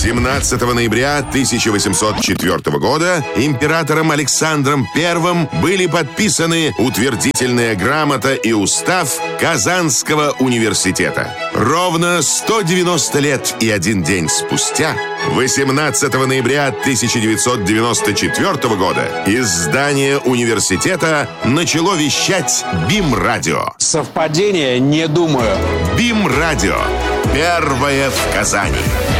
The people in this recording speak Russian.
17 ноября 1804 года императором Александром I были подписаны утвердительная грамота и устав Казанского университета. Ровно 190 лет и 1 день спустя, 18 ноября 1994 года, из здания университета начало вещать БИМ-радио. Совпадение? Не думаю. БИМ-радио. Первое в Казани.